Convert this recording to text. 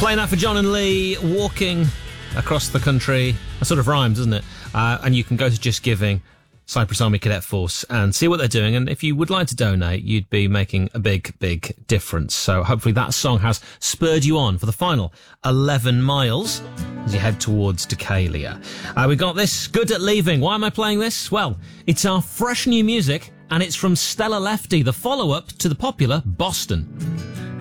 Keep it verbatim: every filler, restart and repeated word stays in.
Playing that for John and Lee, walking across the country. That sort of rhymes, doesn't it? Uh, and you can go to Just Giving, Cyprus Army Cadet Force, and see what they're doing. And if you would like to donate, you'd be making a big, big difference. So hopefully that song has spurred you on for the final eleven miles as you head towards Decalia. Uh, we got this, Good at Leaving. Why am I playing this? Well, it's our fresh new music, and it's from Stella Lefty, the follow-up to the popular Boston.